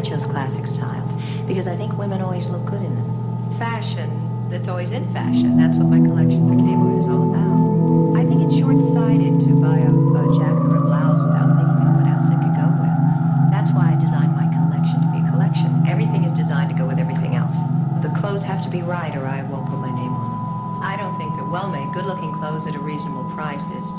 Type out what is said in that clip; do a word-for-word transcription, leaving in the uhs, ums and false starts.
chose classic styles because I think women always look good in them. Fashion that's always in fashion. That's what my collection for Kmart is all about. I think it's short-sighted to buy a, a jacket or a blouse without thinking of what else it could go with. That's why I designed my collection to be a collection. Everything is designed to go with everything else. The clothes have to be right or I won't put my name on them. I don't think that well-made, good-looking clothes at a reasonable price is